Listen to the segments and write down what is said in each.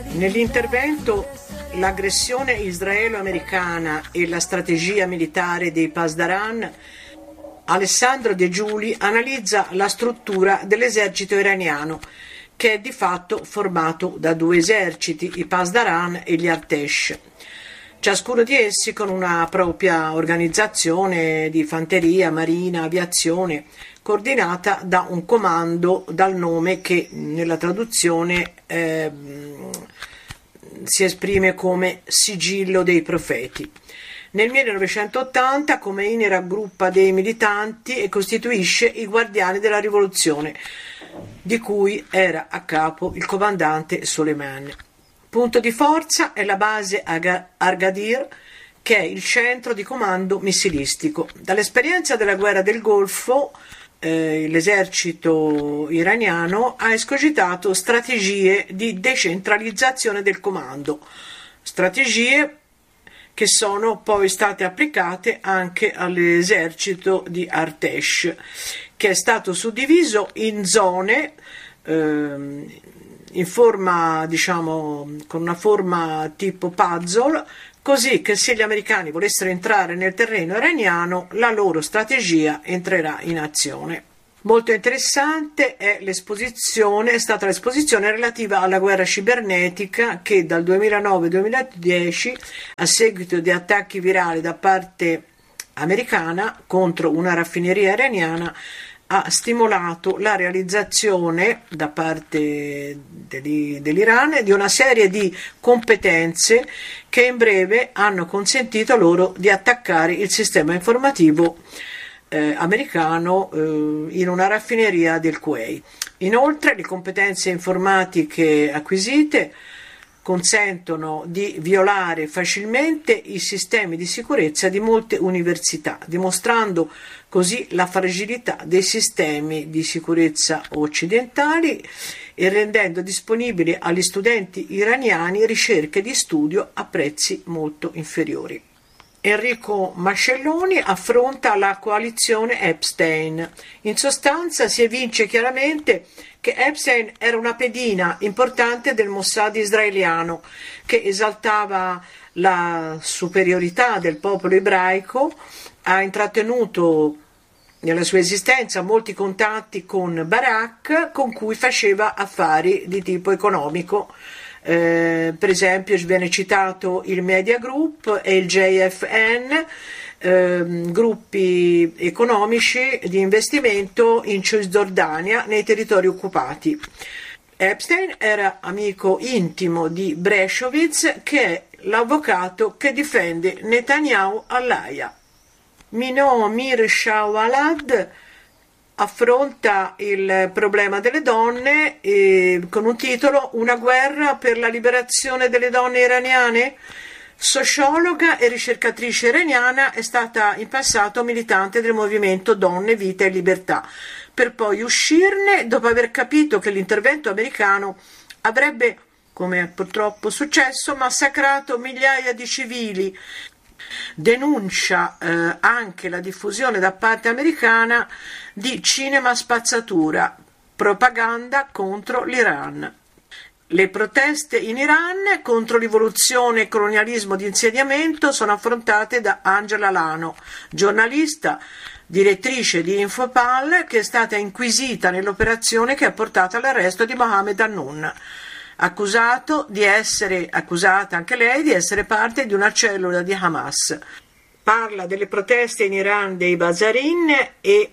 Nell'intervento L'aggressione israelo-americana e la strategia militare dei Pasdaran, Alessandro De Giuli analizza la struttura dell'esercito iraniano, che è di fatto formato da due eserciti, i Pasdaran e gli Artesh, ciascuno di essi con una propria organizzazione di fanteria, marina, aviazione, coordinata da un comando dal nome che nella traduzione si esprime come Sigillo dei Profeti. Nel 1980 Khomeini raggruppa dei militanti e costituisce i Guardiani della Rivoluzione, di cui era a capo il comandante Soleimani. Punto di forza è la base Agadir, che è il centro di comando missilistico. Dall'esperienza della guerra del Golfo, l'esercito iraniano ha escogitato strategie di decentralizzazione del comando, strategie che sono poi state applicate anche all'esercito di Artesh, che è stato suddiviso in zone in forma, diciamo, con una forma tipo puzzle, così che se gli americani volessero entrare nel terreno iraniano, la loro strategia entrerà in azione. Molto interessante è stata l'esposizione relativa alla guerra cibernetica che dal 2009-2010, a seguito di attacchi virali da parte americana contro una raffineria iraniana, ha stimolato la realizzazione da parte dell'Iran di una serie di competenze che in breve hanno consentito loro di attaccare il sistema informativo americano in una raffineria del Kuwait. Inoltre le competenze informatiche acquisite consentono di violare facilmente i sistemi di sicurezza di molte università, dimostrando così la fragilità dei sistemi di sicurezza occidentali e rendendo disponibili agli studenti iraniani ricerche di studio a prezzi molto inferiori. Enrico Mascelloni affronta la coalizione Epstein. In sostanza si evince chiaramente che Epstein era una pedina importante del Mossad israeliano che esaltava la superiorità del popolo ebraico, ha intrattenuto nella sua esistenza molti contatti con Barak, con cui faceva affari di tipo economico. Per esempio viene citato il Media Group e il JFN, gruppi economici di investimento in Cisgiordania, nei territori occupati. Epstein era amico intimo di Breshovitz, che è l'avvocato che difende Netanyahu all'Aia. Minot Mir-Shawalad affronta il problema delle donne con un titolo Una guerra per la liberazione delle donne iraniane? Sociologa e ricercatrice iraniana, è stata in passato militante del movimento Donne, Vita e Libertà, per poi uscirne dopo aver capito che l'intervento americano avrebbe, come è purtroppo successo, massacrato migliaia di civili. Denuncia anche la diffusione da parte americana di cinema spazzatura, propaganda contro l'Iran. Le proteste in Iran contro rivoluzione e colonialismo di insediamento sono affrontate da Angela Lano, giornalista, direttrice di Infopal, che è stata inquisita nell'operazione che ha portato all'arresto di Mohammed Hannoun, accusata anche lei di essere parte di una cellula di Hamas. Parla delle proteste in Iran dei Bazarin e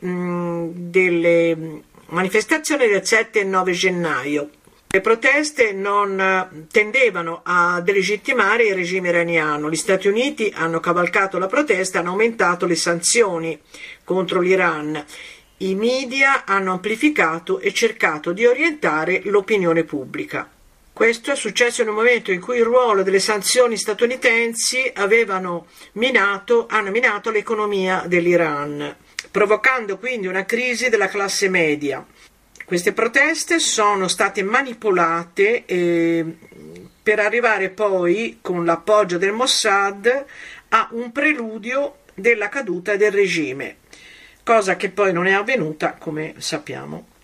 delle manifestazioni del 7 e 9 gennaio. Le proteste non tendevano a delegittimare il regime iraniano. Gli Stati Uniti hanno cavalcato la protesta e hanno aumentato le sanzioni contro l'Iran. I media hanno amplificato e cercato di orientare l'opinione pubblica. Questo è successo in un momento in cui il ruolo delle sanzioni statunitensi hanno minato l'economia dell'Iran, provocando quindi una crisi della classe media. Queste proteste sono state manipolate per arrivare poi, con l'appoggio del Mossad, a un preludio della caduta del regime, cosa che poi non è avvenuta, come sappiamo.